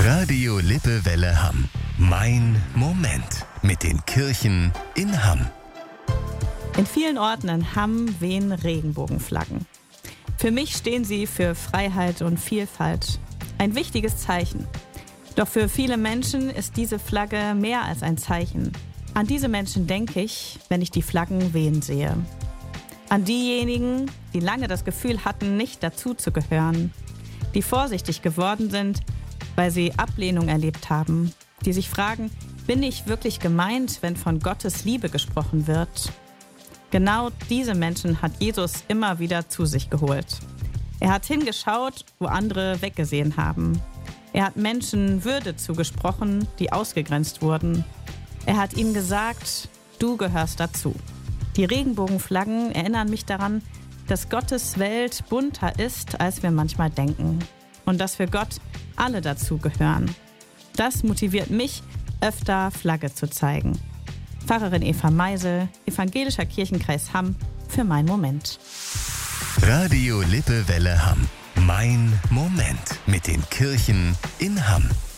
Radio Lippewelle Hamm. Mein Moment mit den Kirchen in Hamm. In vielen Orten in Hamm wehen Regenbogenflaggen. Für mich stehen sie für Freiheit und Vielfalt. Ein wichtiges Zeichen. Doch für viele Menschen ist diese Flagge mehr als ein Zeichen. An diese Menschen denke ich, wenn ich die Flaggen wehen sehe. An diejenigen, die lange das Gefühl hatten, nicht dazuzugehören. Die vorsichtig geworden sind, weil sie Ablehnung erlebt haben. Die sich fragen, bin ich wirklich gemeint, wenn von Gottes Liebe gesprochen wird? Genau diese Menschen hat Jesus immer wieder zu sich geholt. Er hat hingeschaut, wo andere weggesehen haben. Er hat Menschen Würde zugesprochen, die ausgegrenzt wurden. Er hat ihnen gesagt, du gehörst dazu. Die Regenbogenflaggen erinnern mich daran, dass Gottes Welt bunter ist, als wir manchmal denken. Und dass für Gott alle dazugehören. Das motiviert mich, öfter Flagge zu zeigen. Pfarrerin Eva Meisel, Evangelischer Kirchenkreis Hamm, für Mein Moment. Radio Lippewelle Hamm. Mein Moment mit den Kirchen in Hamm.